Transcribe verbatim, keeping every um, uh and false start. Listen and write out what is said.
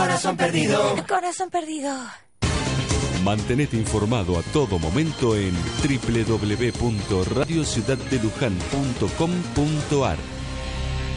Corazón perdido. Corazón perdido. Mantenete informado a todo momento en doble u doble u doble u punto radio ciudad de luján punto com punto ar.